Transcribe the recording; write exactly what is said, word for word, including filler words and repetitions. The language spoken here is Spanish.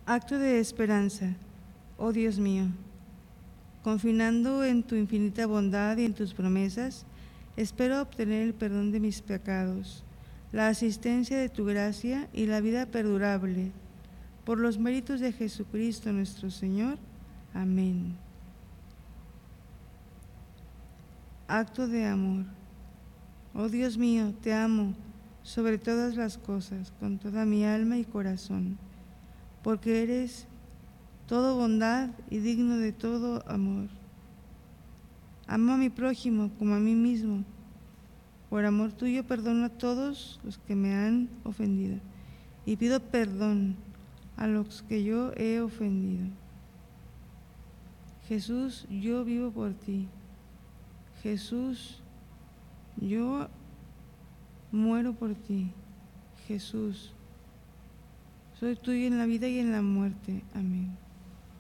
Acto de esperanza, oh Dios mío, confiando en tu infinita bondad y en tus promesas, espero obtener el perdón de mis pecados, la asistencia de tu gracia y la vida perdurable. Por los méritos de Jesucristo nuestro Señor. Amén. Acto de amor. Oh Dios mío, te amo sobre todas las cosas, con toda mi alma y corazón, porque eres todo bondad y digno de todo amor. Amo a mi prójimo como a mí mismo. Por amor tuyo perdono a todos los que me han ofendido y pido perdón a los que yo he ofendido. Jesús, yo vivo por ti. Jesús, yo muero por ti. Jesús, soy tuyo en la vida y en la muerte. Amén.